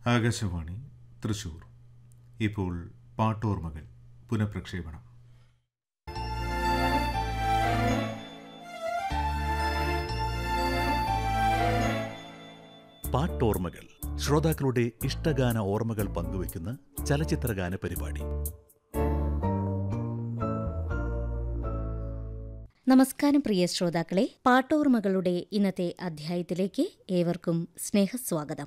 ആകാശവാണി തൃശൂർ. ഇപ്പോൾ പാട്ടോർമ്മകൾ പുനഃപ്രക്ഷേപണം. പാട്ടോർമ്മകൾ ശ്രോതാക്കളുടെ ഇഷ്ടഗാന ഓർമ്മകൾ പങ്കുവയ്ക്കുന്ന ചലച്ചിത്രഗാന പരിപാടി. നമസ്കാരം പ്രിയ ശ്രോതാക്കളെ, പാട്ടോർമ്മകളുടെ ഇന്നത്തെ അധ്യായത്തിലേക്ക് ഏവർക്കും സ്നേഹസ്വാഗതം.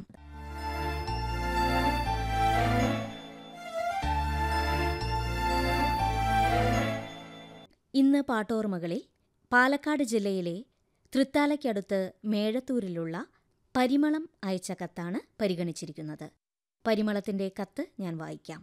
ഇന്ന് പാട്ടോർമ്മകളിൽ പാലക്കാട് ജില്ലയിലെ തൃത്താലയ്ക്കടുത്ത് മേഴത്തൂരിലുള്ള പരിമളം അയച്ച കത്താണ് പരിഗണിച്ചിരിക്കുന്നത്. പരിമളത്തിന്റെ കത്ത് ഞാൻ വായിക്കാം.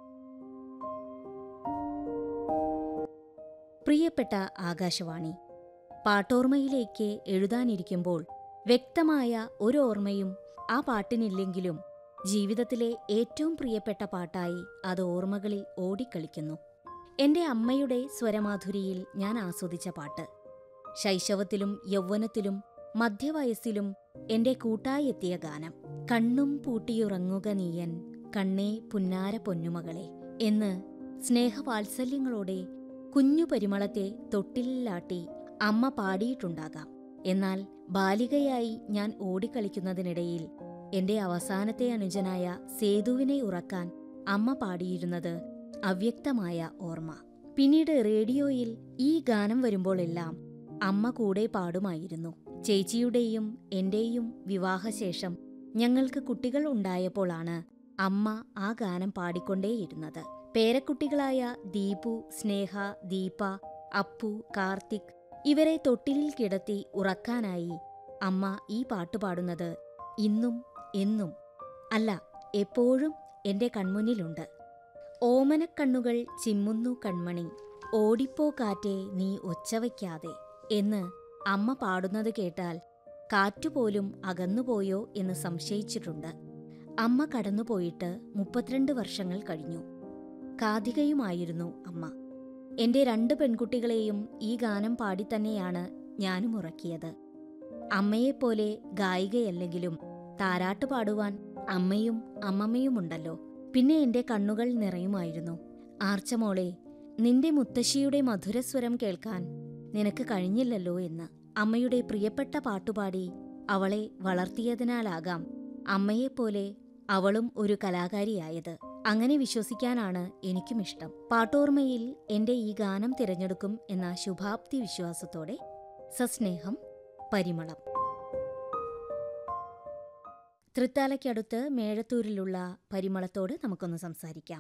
പ്രിയപ്പെട്ട ആകാശവാണി, പാട്ടോർമ്മയിലേക്ക് എഴുതാനിരിക്കുമ്പോൾ വ്യക്തമായ ഒരു ഓർമ്മയും ആ പാട്ടിനില്ലെങ്കിലും ജീവിതത്തിലെ ഏറ്റവും പ്രിയപ്പെട്ട പാട്ടായി അത് ഓർമ്മകളിൽ ഓടിക്കളിക്കുന്നു. എന്റെ അമ്മയുടെ സ്വരമാധുരിയിൽ ഞാൻ ആസ്വദിച്ച പാട്ട്. ശൈശവത്തിലും യൗവനത്തിലും മധ്യവയസ്സിലും എന്റെ കൂട്ടായെത്തിയ ഗാനം. കണ്ണും പൂട്ടിയുറങ്ങുക നീയൻ കണ്ണേ പുന്നാര പൊന്നുമകളെ എന്ന് സ്നേഹവാത്സല്യങ്ങളോടെ കുഞ്ഞു പരിമളത്തെ തൊട്ടിലാട്ടി അമ്മ പാടിയിട്ടുണ്ടാകാം. എന്നാൽ ബാലികയായി ഞാൻ ഓടിക്കളിക്കുന്നതിനിടയിൽ എന്റെ അവസാനത്തെ അനുജനായ സേതുവിനെ ഉറക്കാൻ അമ്മ പാടിയിരുന്നത് അവ്യക്തമായ ഓർമ്മ. പിന്നീട് റേഡിയോയിൽ ഈ ഗാനം വരുമ്പോഴെല്ലാം അമ്മ കൂടെ പാടുമായിരുന്നു. ചേച്ചിയുടെയും എന്റെയും വിവാഹശേഷം ഞങ്ങൾക്ക് കുട്ടികൾ ഉണ്ടായപ്പോഴാണ് അമ്മ ആ ഗാനം പാടിക്കൊണ്ടേയിരുന്നത്. പേരക്കുട്ടികളായ ദീപു, സ്നേഹ, ദീപ, അപ്പു, കാർത്തിക് ഇവരെ തൊട്ടിലിൽ കിടത്തി ഉറക്കാനായി അമ്മ ഈ പാട്ട് പാടുന്നത് ഇന്നും എന്നും അല്ല, എപ്പോഴും എന്റെ കൺമുന്നിലുണ്ട്. ഓമനക്കണ്ണുകൾ ചിമ്മുന്നു കൺമണി, ഓടിപ്പോ കാറ്റേ നീ ഒച്ചവയ്ക്കാതെ എന്ന് അമ്മ പാടുന്നത് കേട്ടാൽ കാറ്റുപോലും അകന്നുപോയോ എന്ന് സംശയിച്ചിട്ടുണ്ട്. അമ്മ കടന്നുപോയിട്ട് 32 വർഷങ്ങൾ കഴിഞ്ഞു. കാതികയുമായിരുന്നു അമ്മ. എന്റെ 2 പെൺകുട്ടികളെയും ഈ ഗാനം പാടിത്തന്നെയാണ് ഞാനും ഉറക്കിയത്. അമ്മയെപ്പോലെ ഗായികയല്ലെങ്കിലും താരാട്ട് പാടുവാൻ അമ്മയും അമ്മമ്മയുമുണ്ടല്ലോ. പിന്നെ എന്റെ കണ്ണുകൾ നിറയുമായിരുന്നു. ആർച്ചമോളെ, നിന്റെ മുത്തശ്ശിയുടെ മധുരസ്വരം കേൾക്കാൻ നിനക്ക് കഴിഞ്ഞില്ലല്ലോ എന്ന്. അമ്മയുടെ പ്രിയപ്പെട്ട പാട്ടുപാടി അവളെ വളർത്തിയതിനാലാകാം അമ്മയെപ്പോലെ അവളും ഒരു കലാകാരിയായത്. അങ്ങനെ വിശ്വസിക്കാനാണ് എനിക്കും ഇഷ്ടം. പാട്ടോർമ്മയിൽ എന്റെ ഈ ഗാനം തിരഞ്ഞെടുക്കും എന്ന ശുഭാപ്തി വിശ്വാസത്തോടെ സസ്നേഹം, പരിമളം. തൃത്താലയ്ക്കടുത്ത് മേഴത്തൂരിലുള്ള പരിമളത്തോട് നമുക്കൊന്ന് സംസാരിക്കാം.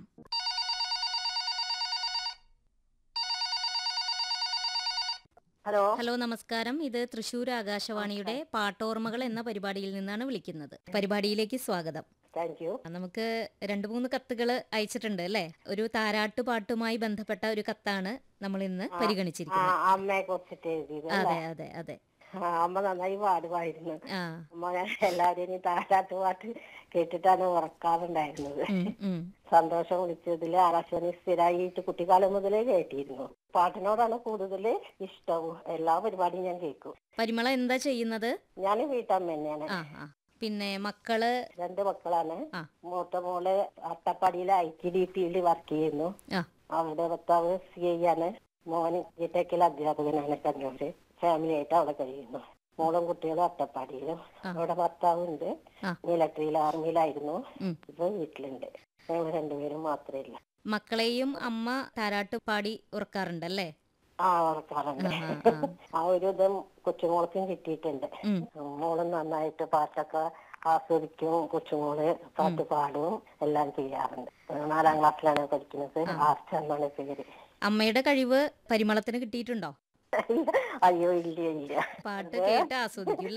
ഹലോ, നമസ്കാരം. ഇത് തൃശൂർ ആകാശവാണിയുടെ പാട്ടോർമ്മകൾ എന്ന പരിപാടിയിൽ നിന്നാണ് വിളിക്കുന്നത്. പരിപാടിയിലേക്ക് സ്വാഗതം. നമുക്ക് 2-3 കത്തുകൾ അയച്ചിട്ടുണ്ട് അല്ലേ? ഒരു താരാട്ടുപാട്ടുമായി ബന്ധപ്പെട്ട ഒരു കത്താണ് നമ്മൾ ഇന്ന് പരിഗണിച്ചിരിക്കുന്നത്. അമ്മയെ കുറിച്ചിട്ട് എഴുതിയത്. അതെ അതെ അതെ. അമ്മ നന്നായി പാടുമായിരുന്നു. അമ്മ എല്ലാവരും താരാട്ട് പാട്ട് കേട്ടിട്ടാണ് ഉറക്കാറുണ്ടായിരുന്നത്. സന്തോഷം വിളിച്ചതില് ആകാശവാണി സ്ഥിരമായിട്ട് കുട്ടിക്കാലം മുതലേ കേട്ടിരുന്നു. പാട്ടിനോടാണ് കൂടുതൽ ഇഷ്ടവും. എല്ലാ പരിപാടിയും ഞാൻ കേൾക്കും. പരിമള എന്താ ചെയ്യുന്നത്? ഞാൻ വീട്ടമ്മ തന്നെയാണ്. പിന്നെ മക്കള്? 2 മക്കളാണ്. മൂത്ത മോള് അട്ടപ്പാടിയിലെ ITDP വർക്ക് ചെയ്യുന്നു. അവിടെ ഭർത്താവ് CI ആണ്. മോന് ജിടെക്കിൽ അധ്യാപകനാണ് കണ്ണൂര്. ഫാമിലി ആയിട്ട് അവിടെ കഴിയുന്നു. മോളും കുട്ടികളും അട്ടപ്പാടിയിലും. അവിടെ ഭർത്താവുണ്ട്, മിലിറ്ററിയിൽ ആർമിയിലായിരുന്നു. ഇപ്പൊ വീട്ടിലുണ്ട്. ഞങ്ങൾ 2 പേരും മാത്രമേ ഇല്ല. മക്കളെയും അമ്മ താരാട്ട് പാടി ഉറക്കാറുണ്ടല്ലേ? ഉറക്കാറുണ്ട്. ആ ഒരു ഇതും കൊച്ചുമോൾക്കും കിട്ടിയിട്ടുണ്ട്. മോളും നന്നായിട്ട് പാട്ടൊക്കെ ആസ്വദിക്കും. കൊച്ചുമോള് പാട്ട് പാടും, എല്ലാം ചെയ്യാറുണ്ട്. 4ാം ക്ലാസ്സിലാണ് പഠിക്കുന്നത്. ആർച്ച എന്നാണ് പേര്. അമ്മയുടെ കഴിവ് പരിമളത്തിന് കിട്ടിയിട്ടുണ്ടോ? അയ്യോ, ഇല്ല. പാട്ട് കേട്ട് ആസ്വദിക്കും.